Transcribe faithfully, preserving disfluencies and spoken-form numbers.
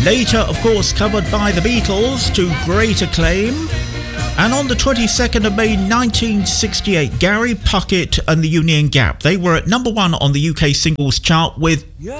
Later, of course, covered by the Beatles to great acclaim. And on the twenty-second of May nineteen sixty-eight, Gary Puckett and the Union Gap. They were at number one on the U K singles chart with